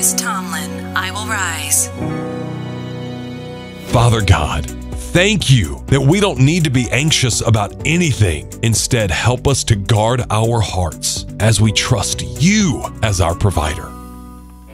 is Tomlin. I will rise. Father God, thank you that we don't need to be anxious about anything. Instead, help us to guard our hearts as we trust you as our provider.